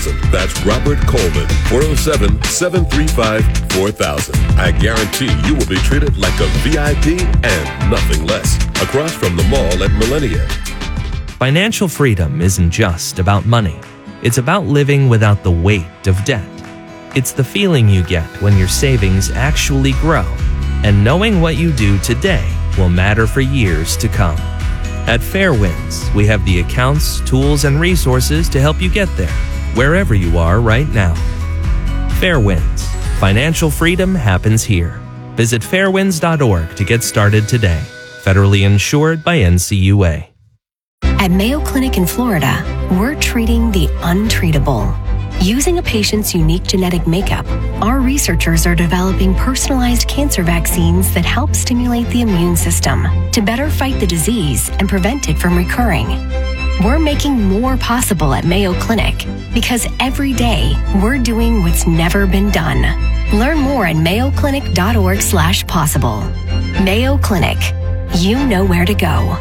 That's Robert Coleman, 407-735-4000. I guarantee you will be treated like a VIP and nothing less. Across from the mall at Millennia. Financial freedom isn't just about money. It's about living without the weight of debt. It's the feeling you get when your savings actually grow, and knowing what you do today will matter for years to come. At Fairwinds, we have the accounts, tools, and resources to help you get there, wherever you are right now. Fairwinds. Financial freedom happens here. Visit fairwinds.org to get started today. Federally insured by NCUA. At Mayo Clinic in Florida, we're treating the untreatable. Using a patient's unique genetic makeup, our researchers are developing personalized cancer vaccines that help stimulate the immune system to better fight the disease and prevent it from recurring. We're making more possible at Mayo Clinic because every day we're doing what's never been done. Learn more at mayoclinic.org/possible. Mayo Clinic. You know where to go.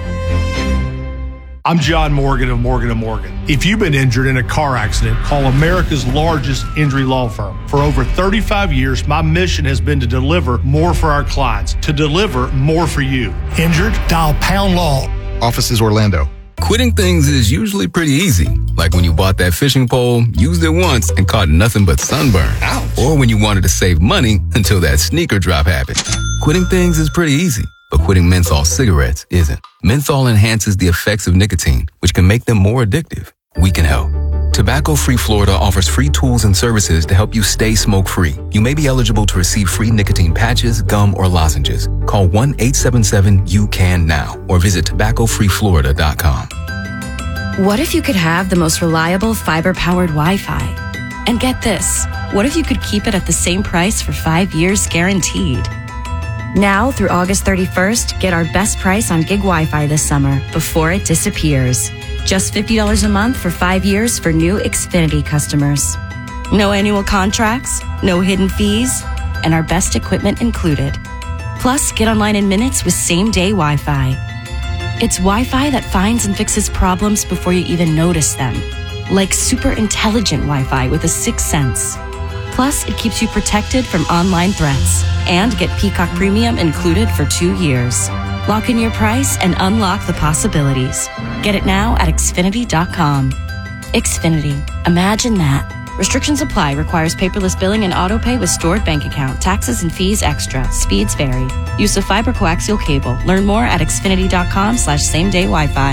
I'm John Morgan of Morgan & Morgan. If you've been injured in a car accident, call America's largest injury law firm. For over 35 years, my mission has been to deliver more for our clients, to deliver more for you. Injured? Dial Pound Law. Offices Orlando. Quitting things is usually pretty easy. Like when you bought that fishing pole, used it once, and caught nothing but sunburn. Ouch. Or when you wanted to save money until that sneaker drop happened. Quitting things is pretty easy. But quitting menthol cigarettes isn't. Menthol enhances the effects of nicotine, which can make them more addictive. We can help. Tobacco-Free Florida offers free tools and services to help you stay smoke-free. You may be eligible to receive free nicotine patches, gum, or lozenges. Call 1-877-YOU-CAN-NOW or visit tobaccofreeflorida.com. What if you could have the most reliable fiber-powered Wi-Fi? And get this, what if you could keep it at the same price for 5 years guaranteed? Now through August 31st, get our best price on gig Wi-Fi this summer before it disappears. Just $50 a month for 5 years for new Xfinity customers. No annual contracts, no hidden fees, and our best equipment included. Plus, get online in minutes with same-day Wi-Fi. It's Wi-Fi that finds and fixes problems before you even notice them. Like super intelligent Wi-Fi with a sixth sense. Plus, it keeps you protected from online threats. And get Peacock Premium included for 2 years. Lock in your price and unlock the possibilities. Get it now at Xfinity.com. Xfinity. Imagine that. Restrictions apply. Requires paperless billing and auto pay with stored bank account. Taxes and fees extra. Speeds vary. Use of fiber coaxial cable. Learn more at Xfinity.com/same-day Wi-Fi.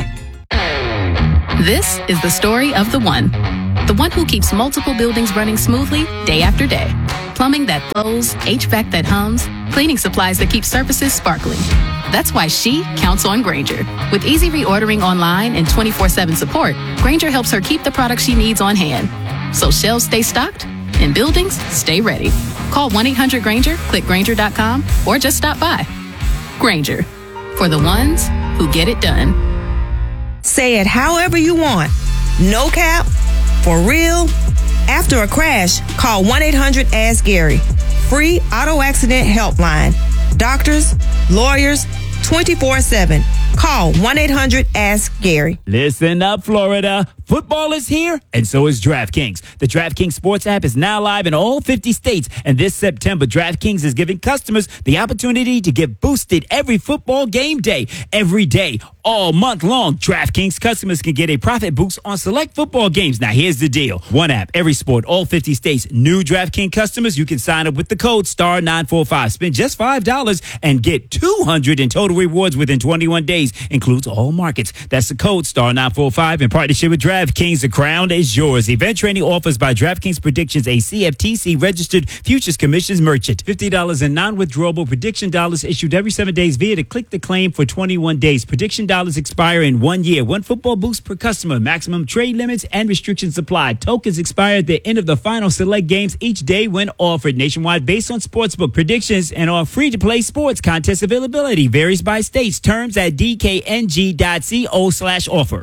This is the story of the one. The one who keeps multiple buildings running smoothly day after day. Plumbing that flows, HVAC that hums, cleaning supplies that keep surfaces sparkling. That's why she counts on Grainger. With easy reordering online and 24/7 support, Grainger helps her keep the products she needs on hand. So shelves stay stocked and buildings stay ready. Call 1-800-GRAINGER, click Grainger.com, or just stop by. Grainger, for the ones who get it done. Say it however you want. No cap, for real. After a crash, call 1-800-ASK-GARY. Free auto accident helpline. Doctors, lawyers, 24/7. Call 1-800-ASK-GARY. Listen up, Florida. Football is here, and so is DraftKings. The DraftKings Sports app is now live in all 50 states, and this September, DraftKings is giving customers the opportunity to get boosted every football game day. Every day, all month long, DraftKings customers can get a profit boost on select football games. Now, here's the deal. One app, every sport, all 50 states. New DraftKings customers, you can sign up with the code STAR945. Spend just $5 and get $200 in total rewards within 21 days. Includes all markets. That's the code STAR945 in partnership with DraftKings. The crown is yours. Event training offers by DraftKings Predictions, a CFTC registered futures commissions merchant. $50 in non-withdrawable prediction dollars issued every 7 days via the click to claim for 21 days. Prediction dollars expire in 1 year. One football boost per customer. Maximum trade limits and restrictions apply. Tokens expire at the end of the final select games each day when offered. Nationwide based on sportsbook predictions and on free-to-play sports. Contest availability varies by states. Terms at dkng.co/offer.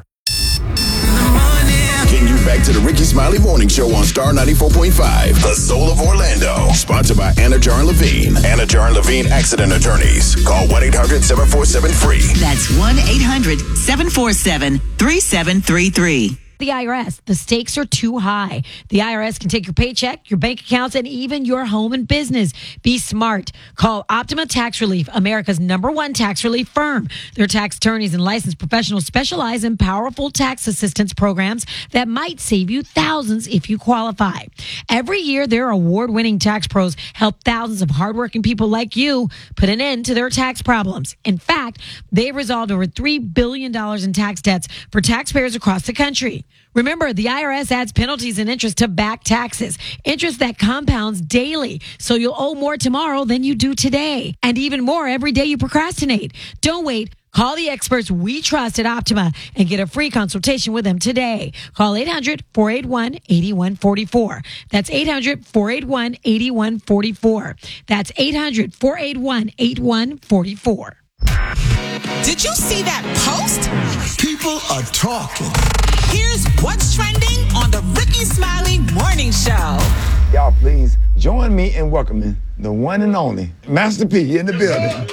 Getting you back to the Ricky Smiley Morning Show on Star 94.5, the soul of Orlando. Sponsored by Anajar and Levine. Anajar and Levine Accident Attorneys. Call 1-800-747-FREE. That's 1-800-747-3733. The IRS, the stakes are too high. The IRS can take your paycheck, your bank accounts, and even your home and business. Be smart. Call Optima Tax Relief, America's #1 tax relief firm. Their tax attorneys and licensed professionals specialize in powerful tax assistance programs that might save you thousands if you qualify. Every year, their award-winning tax pros help thousands of hardworking people like you put an end to their tax problems. In fact, they've resolved over $3 billion in tax debts for taxpayers across the country. Remember, the IRS adds penalties and interest to back taxes, interest that compounds daily, so you'll owe more tomorrow than you do today, and even more every day you procrastinate. Don't wait. Call the experts we trust at Optima and get a free consultation with them today. Call 800-481-8144. That's 800-481-8144. That's 800-481-8144. Did you see that post? People are talking. Here's what's trending on the Ricky Smiley Morning Show. Y'all please join me in welcoming the one and only Master P in the building.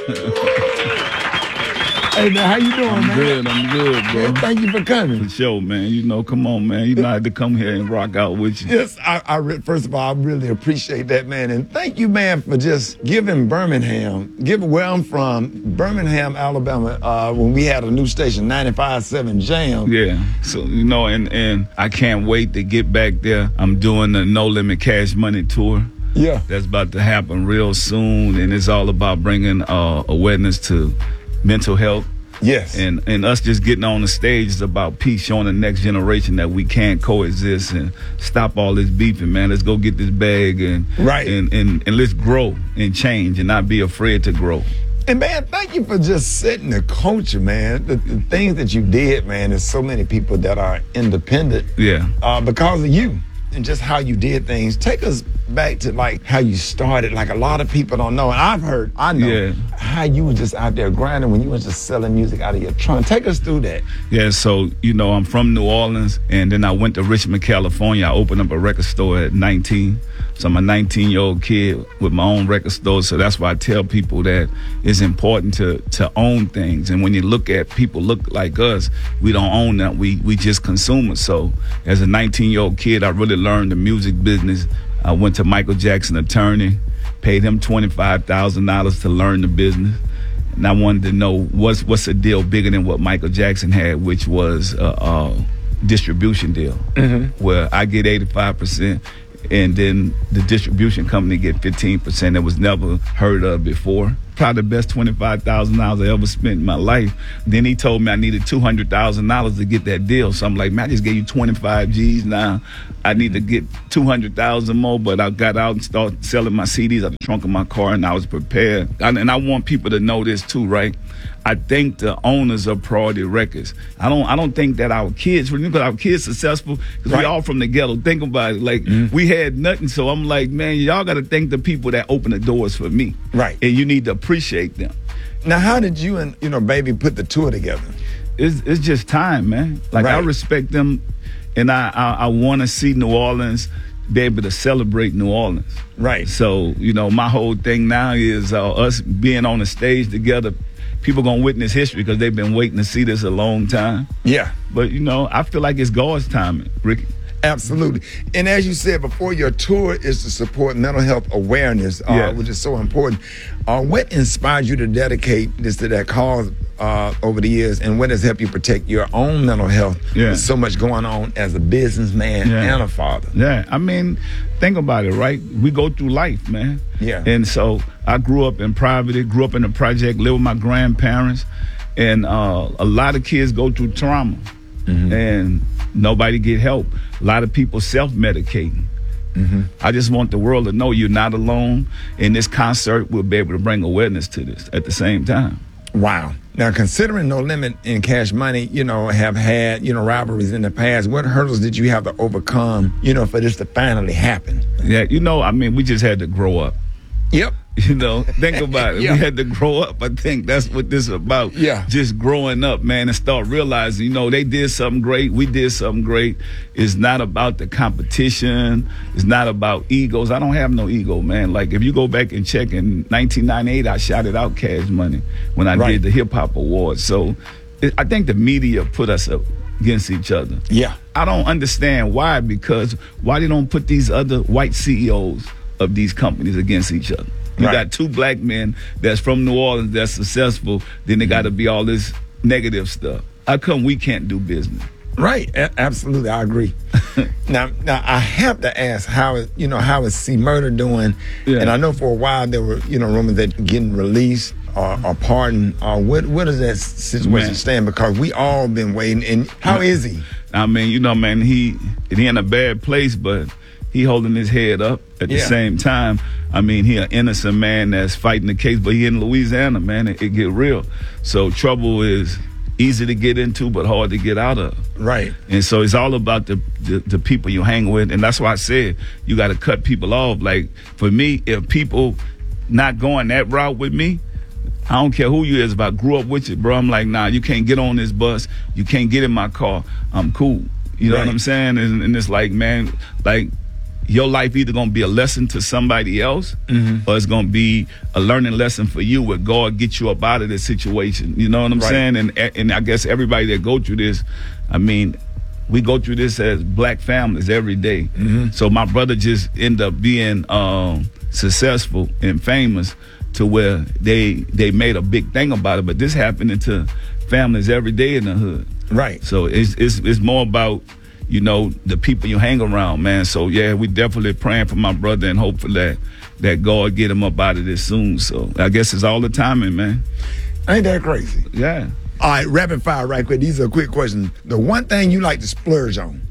Hey, man, how you doing, man? I'm good, bro. Yeah, thank you for coming. For sure, man. You know, come on, man. You know I had to come here and rock out with you. Yes, first of all, I really appreciate that, man. And thank you, man, for just giving where I'm from, Birmingham, Alabama, when we had a new station, 95.7 Jam. Yeah. So, you know, and I can't wait to get back there. I'm doing the No Limit Cash Money tour. Yeah. That's about to happen real soon. And it's all about bringing awareness to mental health. Yes. And us just getting on the stage is about peace, showing the next generation that we can coexist and stop all this beefing, man. Let's go get this bag and let's grow and change and not be afraid to grow. And, man, thank you for just setting the culture, man. The things that you did, man, there's so many people that are independent because of you and just how you did things. Take us back to, like, how you started. Like, a lot of people don't know, and I know how you were just out there grinding when you were just selling music out of your trunk. Take us through that. Yeah, so, you know, I'm from New Orleans, and then I went to Richmond, California. I opened up a record store at 19. So I'm a 19-year-old kid with my own record store. So that's why I tell people that it's important to own things. And when you look at people look like us, we don't own that. We just consumers. So as a 19-year-old kid, I really learned the music business. I went to Michael Jackson attorney, paid him $25,000 to learn the business. And I wanted to know what's a deal bigger than what Michael Jackson had, which was a distribution deal, where I get 85%. And then the distribution company get 15%. That was never heard of before. Probably the best $25,000 I ever spent in my life. Then he told me I needed $200,000 to get that deal. So I'm like, man, I just gave you 25 G's now. I need to get 200,000 more. But I got out and started selling my CDs out the trunk of my car, and I was prepared. And I want people to know this too, right? I thank the owners of Priority Records. I don't think that our kids, because our kids successful, because we all from the ghetto. Think about it. Like, we had nothing. So I'm like, man, y'all got to thank the people that opened the doors for me. Right. And you need to appreciate them. Now, how did you and, Baby put the tour together? It's just time, man. Like, I respect them, and I want to see New Orleans be able to celebrate New Orleans. Right. So, my whole thing now is us being on the stage together. People gonna witness history because they've been waiting to see this a long time. Yeah. But, I feel like it's God's timing, Ricky. Absolutely. And as you said before, your tour is to support mental health awareness, which is so important. What inspired you to dedicate this to that cause over the years, and what has helped you protect your own mental health with so much going on as a businessman and a father? Yeah, I mean, think about it, right? We go through life, man. Yeah. And so I grew up in poverty, grew up in the project, lived with my grandparents, and a lot of kids go through trauma. And nobody get help. A lot of people self-medicating. I just want the world to know you're not alone. And this concert will be able to bring awareness to this at the same time. Wow. Now, considering No Limit and Cash Money, have had, rivalries in the past, what hurdles did you have to overcome, for this to finally happen? Yeah, we just had to grow up. Yep. Think about it. We had to grow up. I think that's what this is about. Yeah. Just growing up, man, and start realizing, they did something great. We did something great. It's not about the competition. It's not about egos. I don't have no ego, man. Like, if you go back and check, in 1998, I shouted out Cash Money when I did the Hip Hop Awards. So I think the media put us up. against each other. Yeah. I don't understand why, because why they don't put these other white CEOs of these companies against each other? You got two black men that's from New Orleans that's successful, then they got to be all this negative stuff. How come we can't do business? Right, absolutely, I agree. now I have to ask, how is C Murder doing? Yeah. And I know for a while there were rumors that getting released or pardoned. What does that situation stand? Because we all been waiting. And how is he? I mean, man, he in a bad place, but he holding his head up at the same time. I mean, he an innocent man that's fighting the case, but he in Louisiana, man. It get real. So trouble is easy to get into, but hard to get out of. Right. And so it's all about the people you hang with. And that's why I said you got to cut people off. Like, for me, if people not going that route with me, I don't care who you is. If I grew up with you, bro, I'm like, nah, you can't get on this bus. You can't get in my car. I'm cool. You know what I'm saying? And it's like, man, like, your life either going to be a lesson to somebody else or it's going to be a learning lesson for you where God get you up out of this situation. You know what I'm saying? And I guess everybody that go through this, I mean, we go through this as black families every day. So my brother just ended up being successful and famous to where they made a big thing about it. But this happening to families every day in the hood. Right. So it's more about, the people you hang around, man. So, yeah, we definitely praying for my brother and hopefully that God get him up out of this soon. So, I guess it's all the timing, man. Ain't that crazy? Yeah. All right, rapid fire right quick. These are quick questions. The one thing you like to splurge on?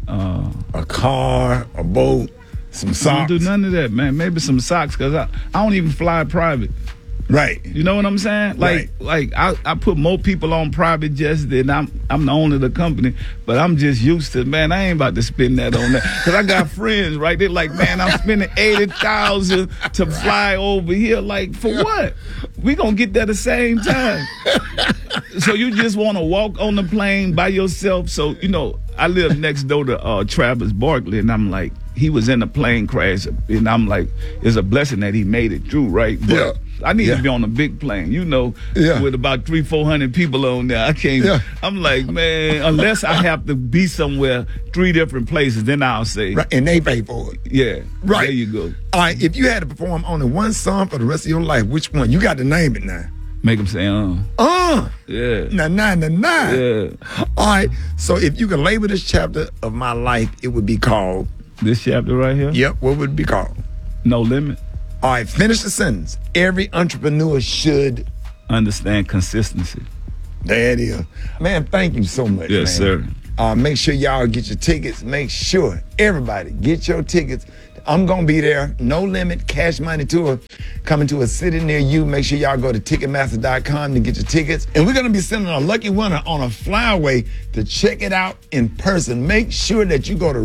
A car, a boat, some socks? I don't do none of that, man. Maybe some socks, because I don't even fly private. Right. You know what I'm saying? Like I put more people on private jets than I'm the owner of the company, but I'm just used to, man, I ain't about to spend that on that. Because I got friends, right? They're like, man, I'm spending $80,000 to fly over here. Like, for what? We gonna get there the same time. So you just want to walk on the plane by yourself. So, I live next door to Travis Barkley, and I'm like, he was in a plane crash, and I'm like, it's a blessing that he made it through, right? But I need to be on a big plane, with about 300-400 people on there. I can't. Yeah. I'm like, man, unless I have to be somewhere 3 different places, then I'll say. Right, and they pay for it. Yeah. Right. There you go. All right, if you had to perform only one song for the rest of your life, which one? You got to name it now. Make them say, Yeah. Nah. Yeah. All right, so if you could label this chapter of my life, it would be called? This chapter right here? Yep, what would it be called? No Limit. All right, finish the sentence. Every entrepreneur should understand consistency. There it is. Man, thank you so much, Yes, man. sir. Make sure y'all get your tickets. Make sure, everybody, get your tickets. I'm going to be there. No Limit Cash Money Tour coming to a city near you. Make sure y'all go to Ticketmaster.com to get your tickets. And we're going to be sending a lucky winner on a flyaway to check it out in person. Make sure that you go to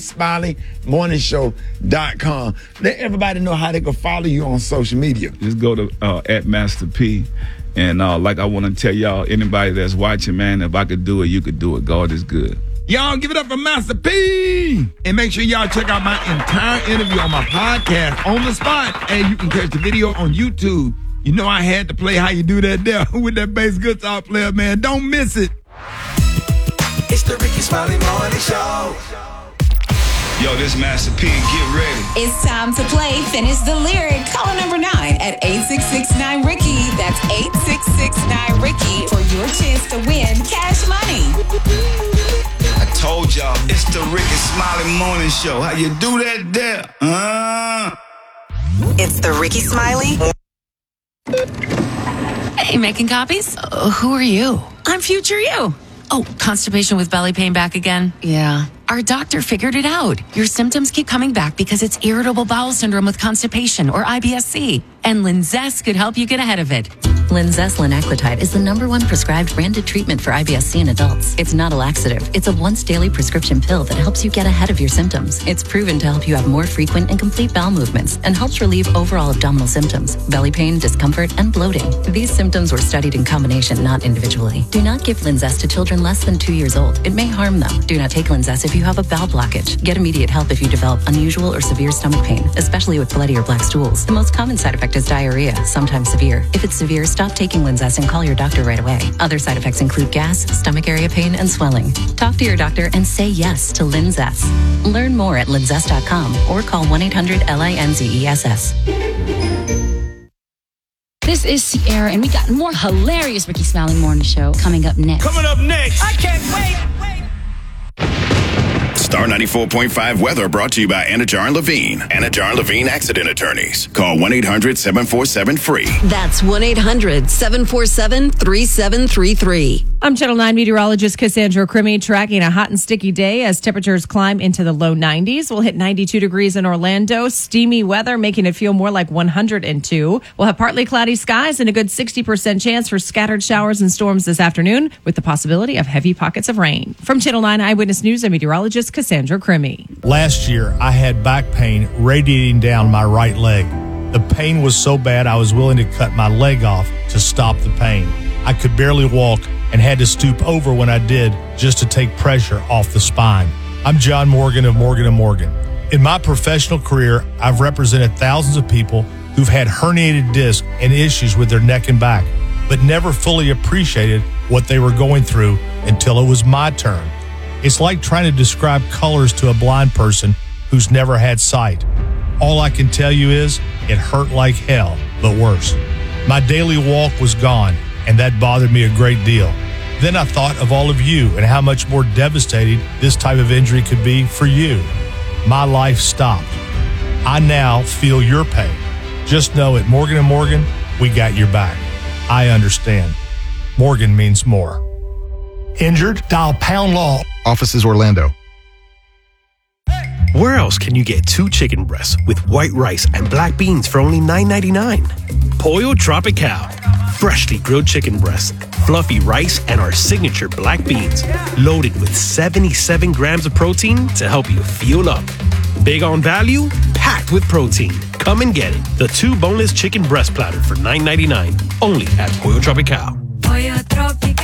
RickySmileyMorningShow.com. Let everybody know how they can follow you on social media. Just go to @Master-P. And like I want to tell y'all, anybody that's watching, man, if I could do it, you could do it. God is good. Y'all give it up for Master P. And make sure y'all check out my entire interview on my podcast, On the Spot. And you can catch the video on YouTube. You know I had to play how you do that there with that bass guitar player, man. Don't miss it. It's the Ricky Smiley Morning Show. Yo, this Master P. Get ready. It's time to play Finish the Lyric. Call number 9 at 866-9-RICKY. That's 866-9-RICKY for your chance to win cash money. I told y'all, it's the Ricky Smiley Morning Show. How you do that there? It's the Ricky Smiley. Hey, making copies? Who are you? I'm future you. Oh, constipation with belly pain back again? Yeah. Our doctor figured it out. Your symptoms keep coming back because it's irritable bowel syndrome with constipation, or IBS-C. And Linzess could help you get ahead of it. Linzess linaclotide is the #1 prescribed branded treatment for IBS-C in adults. It's not a laxative. It's a once daily prescription pill that helps you get ahead of your symptoms. It's proven to help you have more frequent and complete bowel movements and helps relieve overall abdominal symptoms, belly pain, discomfort, and bloating. These symptoms were studied in combination, not individually. Do not give Linzess to children less than 2 years old. It may harm them. Do not take Linzess if you have a bowel blockage. Get immediate help if you develop unusual or severe stomach pain, especially with bloody or black stools. The most common side effect is diarrhea, sometimes severe. If it's severe, stop Stop taking Linzess and call your doctor right away. Other side effects include gas, stomach area pain, and swelling. Talk to your doctor and say yes to Linzess. Learn more at linzess.com or call 1-800-LINZESS. This is Sierra, and we got more hilarious Ricky Smiley Morning Show coming up next. Coming up next. I can't wait. Star 94.5 weather brought to you by Anajar and Levine. Anajar and Levine Accident Attorneys. Call 1-800-747-FREE. That's 1-800-747-3733. I'm Channel 9 meteorologist Cassandra Crimmy, tracking a hot and sticky day as temperatures climb into the low 90s. We'll hit 92 degrees in Orlando. Steamy weather, making it feel more like 102. We'll have partly cloudy skies and a good 60% chance for scattered showers and storms this afternoon, with the possibility of heavy pockets of rain. From Channel 9 Eyewitness News, I'm meteorologist Cassandra Crimmy. Last year, I had back pain radiating down my right leg. The pain was so bad I was willing to cut my leg off to stop the pain. I could barely walk and had to stoop over when I did just to take pressure off the spine. I'm John Morgan of Morgan & Morgan. In my professional career, I've represented thousands of people who've had herniated discs and issues with their neck and back, but never fully appreciated what they were going through until it was my turn. It's like trying to describe colors to a blind person who's never had sight. All I can tell you is it hurt like hell, but worse. My daily walk was gone, and that bothered me a great deal. Then I thought of all of you and how much more devastating this type of injury could be for you. My life stopped. I now feel your pain. Just know at Morgan & Morgan, we got your back. I understand. Morgan means more. Injured? Dial pound law. Offices Orlando. Where else can you get 2 chicken breasts with white rice and black beans for only $9.99? Pollo Tropical. Freshly grilled chicken breasts, fluffy rice, and our signature black beans. Loaded with 77 grams of protein to help you fuel up. Big on value, packed with protein. Come and get it. The 2 boneless chicken breast platter for $9.99. Only at Pollo Tropical. Pollo Tropical.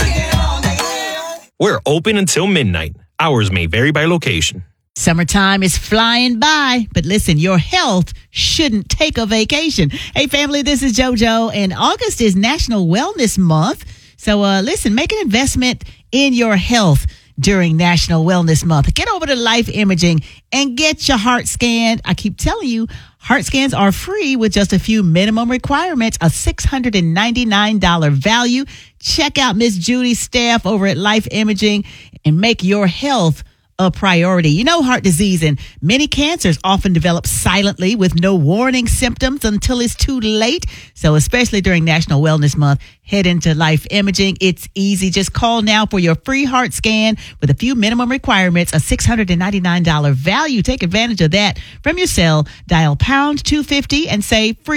We're open until midnight. Hours may vary by location. Summertime is flying by, but listen, your health shouldn't take a vacation. Hey, family, this is JoJo, and August is National Wellness Month. So, listen, make an investment in your health during National Wellness Month. Get over to Life Imaging and get your heart scanned. I keep telling you, heart scans are free with just a few minimum requirements, a $699 value. Check out Miss Judy's staff over at Life Imaging and make your health a priority. You know, heart disease and many cancers often develop silently with no warning symptoms until it's too late. So especially during National Wellness Month, head into Life Imaging. It's easy. Just call now for your free heart scan with a few minimum requirements, a $699 value. Take advantage of that from your cell. Dial pound 250 and say free.